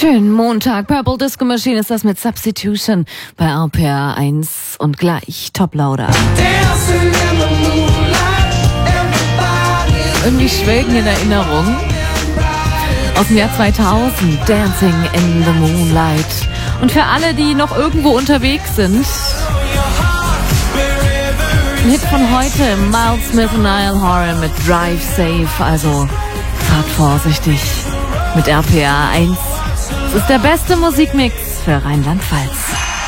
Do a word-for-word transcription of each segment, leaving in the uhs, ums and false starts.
Schönen Montag. Purple Disco Machine ist das mit Substitution bei R P R eins und gleich Top-Loader. Irgendwie schwelgen in Erinnerung aus dem Jahr zweitausend, Dancing in the Moonlight. Und für alle, die noch irgendwo unterwegs sind, ein Hit von heute, Miles Smith und Niall Horan mit Drive Safe, also fahrt vorsichtig mit R P R eins. Es ist der beste Musikmix für Rheinland-Pfalz.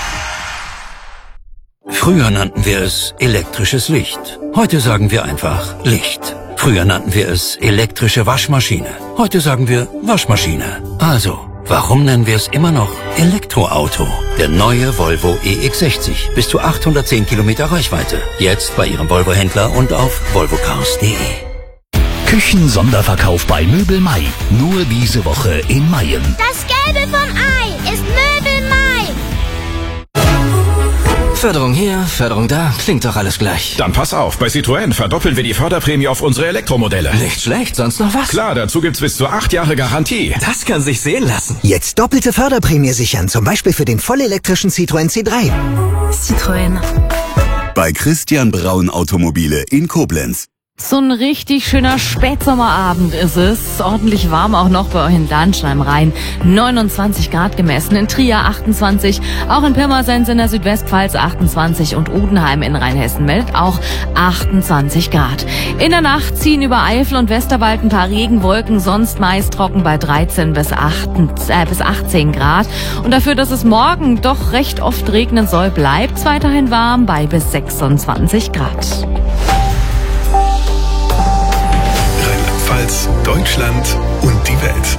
Früher nannten wir es elektrisches Licht. Heute sagen wir einfach Licht. Früher nannten wir es elektrische Waschmaschine. Heute sagen wir Waschmaschine. Also, warum nennen wir es immer noch Elektroauto? Der neue Volvo E X sechzig. Bis zu achthundertzehn Kilometer Reichweite. Jetzt bei Ihrem Volvo-Händler und auf volvocars punkt de. Küchen-Sonderverkauf bei Möbel Mai. Nur diese Woche in Mayen. Das Gelbe vom Ei ist Möbel Mai. Förderung hier, Förderung da, klingt doch alles gleich. Dann pass auf, bei Citroën verdoppeln wir die Förderprämie auf unsere Elektromodelle. Nicht schlecht, sonst noch was? Klar, dazu gibt's bis zu acht Jahre Garantie. Das kann sich sehen lassen. Jetzt doppelte Förderprämie sichern, zum Beispiel für den vollelektrischen Citroën C drei. Citroën. Bei Christian Braun Automobile in Koblenz. So ein richtig schöner Spätsommerabend ist es. Ordentlich warm auch noch bei euch in Lahnstein am Rhein. neunundzwanzig Grad gemessen, in Trier achtundzwanzig, auch in Pirmasens in der Südwestpfalz achtundzwanzig und Udenheim in Rheinhessen meldet auch achtundzwanzig Grad. In der Nacht ziehen über Eifel und Westerwald ein paar Regenwolken, sonst meist trocken bei dreizehn bis achtzehn Grad. Und dafür, dass es morgen doch recht oft regnen soll, bleibt es weiterhin warm bei bis sechsundzwanzig Grad. Deutschland und die Welt.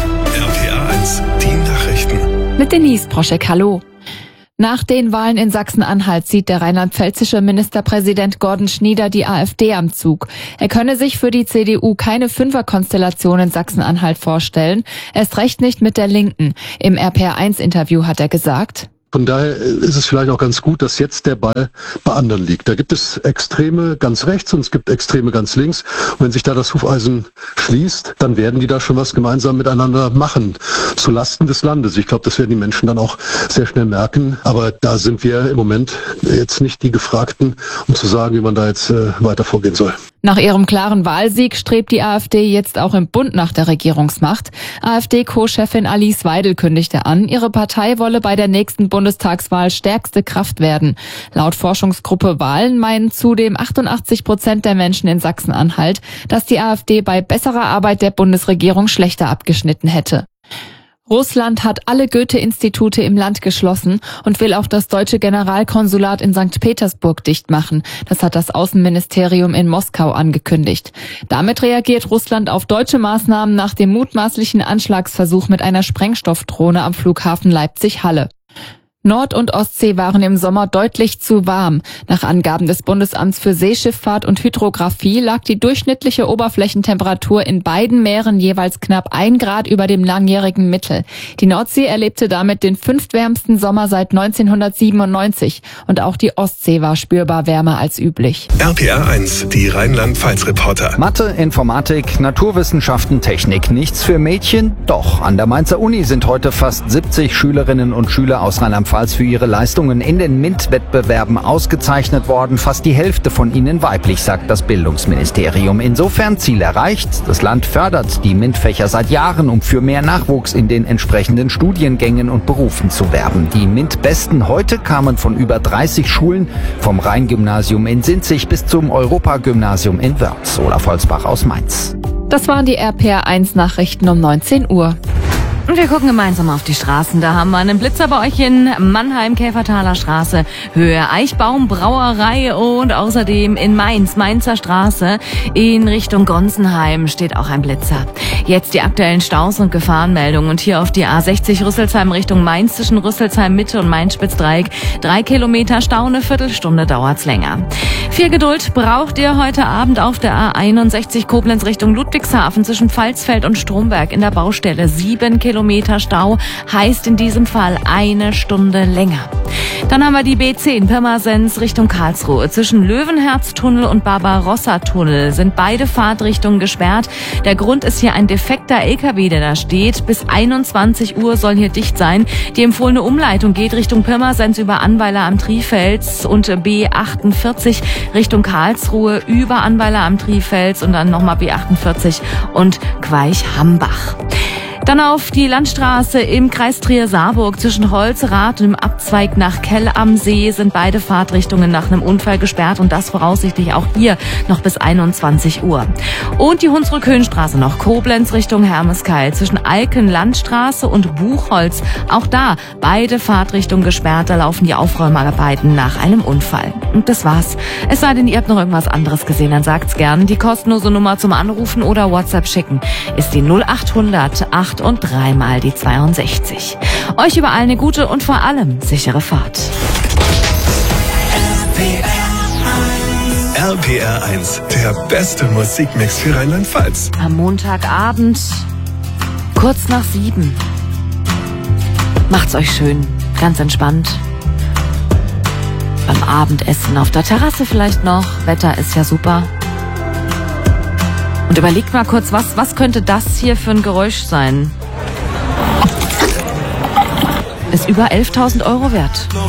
R P R eins, die Nachrichten. Mit Denise Proschek, hallo. Nach den Wahlen in Sachsen-Anhalt sieht der rheinland-pfälzische Ministerpräsident Gordon Schnieder die AfD am Zug. Er könne sich für die C D U keine Fünferkonstellation in Sachsen-Anhalt vorstellen, erst recht nicht mit der Linken. Im R P R eins Interview hat er gesagt: Von daher ist es vielleicht auch ganz gut, dass jetzt der Ball bei anderen liegt. Da gibt es Extreme ganz rechts und es gibt Extreme ganz links. Und wenn sich da das Hufeisen schließt, dann werden die da schon was gemeinsam miteinander machen, zu Lasten des Landes. Ich glaube, das werden die Menschen dann auch sehr schnell merken. Aber da sind wir im Moment jetzt nicht die Gefragten, um zu sagen, wie man da jetzt äh, weiter vorgehen soll. Nach ihrem klaren Wahlsieg strebt die AfD jetzt auch im Bund nach der Regierungsmacht. AfD-Co-Chefin Alice Weidel kündigte an, ihre Partei wolle bei der nächsten Bundestagswahl stärkste Kraft werden. Laut Forschungsgruppe Wahlen meinen zudem achtundachtzig Prozent der Menschen in Sachsen-Anhalt, dass die AfD bei besserer Arbeit der Bundesregierung schlechter abgeschnitten hätte. Russland hat alle Goethe-Institute im Land geschlossen und will auch das deutsche Generalkonsulat in Sankt Petersburg dicht machen. Das hat das Außenministerium in Moskau angekündigt. Damit reagiert Russland auf deutsche Maßnahmen nach dem mutmaßlichen Anschlagsversuch mit einer Sprengstoffdrohne am Flughafen Leipzig-Halle. Nord- und Ostsee waren im Sommer deutlich zu warm. Nach Angaben des Bundesamts für Seeschifffahrt und Hydrographie lag die durchschnittliche Oberflächentemperatur in beiden Meeren jeweils knapp ein Grad über dem langjährigen Mittel. Die Nordsee erlebte damit den fünftwärmsten Sommer seit neunzehnhundertsiebenundneunzig und auch die Ostsee war spürbar wärmer als üblich. R P R eins, die Rheinland-Pfalz-Reporter. Mathe, Informatik, Naturwissenschaften, Technik, nichts für Mädchen? Doch, an der Mainzer Uni sind heute fast siebzig Schülerinnen und Schüler aus Rheinland-Pfalz für ihre Leistungen in den MINT-Wettbewerben ausgezeichnet worden. Fast die Hälfte von ihnen weiblich, sagt das Bildungsministerium. Insofern Ziel erreicht. Das Land fördert die MINT-Fächer seit Jahren, um für mehr Nachwuchs in den entsprechenden Studiengängen und Berufen zu werben. Die MINT-Besten heute kamen von über dreißig Schulen, vom Rheingymnasium in Sinzig bis zum Europagymnasium in Wörth. Olaf Holzbach aus Mainz. Das waren die R P R eins Nachrichten um neunzehn Uhr. Und wir gucken gemeinsam auf die Straßen. Da haben wir einen Blitzer bei euch in Mannheim, Käfertaler Straße, Höhe Eichbaum, Brauerei und außerdem in Mainz, Mainzer Straße in Richtung Gonsenheim steht auch ein Blitzer. Jetzt die aktuellen Staus und Gefahrenmeldungen und hier auf die A sechzig Rüsselsheim Richtung Mainz zwischen Rüsselsheim Mitte und Main-Spitzdreieck. Drei Kilometer Stau, eine Viertelstunde dauert's länger. Viel Geduld braucht ihr heute Abend auf der A einundsechzig Koblenz Richtung Ludwigshafen zwischen Pfalzfeld und Stromberg in der Baustelle. Sieben Kilometer Kilometer Stau, heißt in diesem Fall eine Stunde länger. Dann haben wir die B zehn Pirmasens Richtung Karlsruhe. Zwischen Löwenherztunnel und Barbarossa-Tunnel sind beide Fahrtrichtungen gesperrt. Der Grund ist hier ein defekter L K W, der da steht. Bis einundzwanzig Uhr soll hier dicht sein. Die empfohlene Umleitung geht Richtung Pirmasens über Annweiler am Trifels und B achtundvierzig Richtung Karlsruhe über Annweiler am Trifels und dann nochmal B achtundvierzig und Queich-Hambach. Dann auf die Landstraße im Kreis Trier-Saarburg zwischen Holzerath und dem Abzweig nach Kell am See sind beide Fahrtrichtungen nach einem Unfall gesperrt und das voraussichtlich auch hier noch bis einundzwanzig Uhr. Und die Hunsrück-Höhenstraße noch Koblenz Richtung Hermeskeil zwischen Alken-Landstraße und Buchholz. Auch da beide Fahrtrichtungen gesperrt, da laufen die Aufräumarbeiten nach einem Unfall. Und das war's. Es sei denn, ihr habt noch irgendwas anderes gesehen, dann sagt's gern. Die kostenlose Nummer zum Anrufen oder WhatsApp schicken ist die null achthundert acht und dreimal die zweiundsechzig. Euch überall eine gute und vor allem sichere Fahrt. R P R eins, der beste Musikmix für Rheinland-Pfalz. Am Montagabend, kurz nach sieben. Macht's euch schön, ganz entspannt. Beim Abendessen auf der Terrasse vielleicht noch. Wetter ist ja super. Und überlegt mal kurz, was, was könnte das hier für ein Geräusch sein? Ist über elftausend Euro wert.